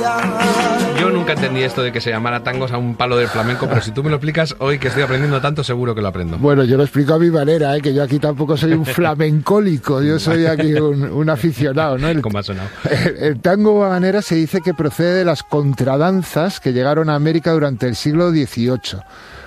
Yo nunca entendí esto de que se llamara tangos a un palo del flamenco, pero si tú me lo explicas hoy que estoy aprendiendo tanto, seguro que lo aprendo. Bueno, yo lo explico a mi manera, que yo aquí tampoco soy un flamencólico, yo soy aquí un aficionado, ¿no? ¿Cómo ha sonado? El tango habanera se dice que procede de las contradanzas que llegaron a América durante el siglo XVIII.